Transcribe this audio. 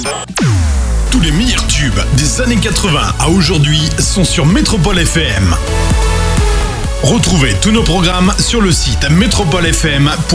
Tous les meilleurs tubes des années 80 à aujourd'hui sont sur Métropole FM. Retrouvez tous nos programmes sur le site metropolefm.be.